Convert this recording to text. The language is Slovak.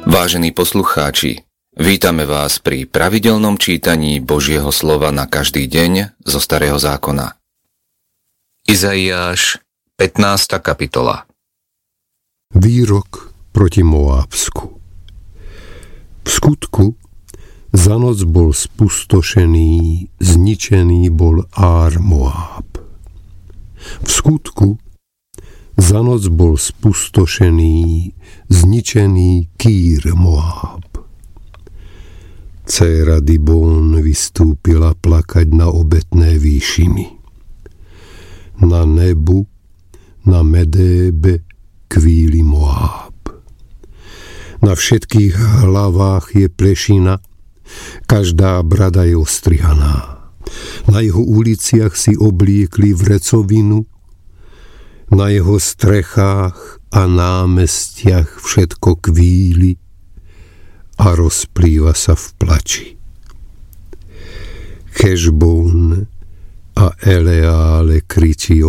Vážení poslucháči, vítame vás pri pravidelnom čítaní Božieho slova na každý deň zo Starého zákona. Izaiáš, 15. kapitola. Výrok proti Moábsku. V skutku za noc bol spustošený, zničený bol Ár Moáb. V skutku za noc bol spustošený, zničený Kýr Moáb. Dcéra Dibón vystúpila plakať na obetné výšiny. Na Nebu, na Medébe kvíli Moáb. Na všetkých hlavách je plešina, každá brada je ostrihaná. Na jeho uliciach si obliekli vrecovinu, na jeho strechách a námestiach všetko kvíli a rozplýva sa v plači. Hešbón a Eleále kričí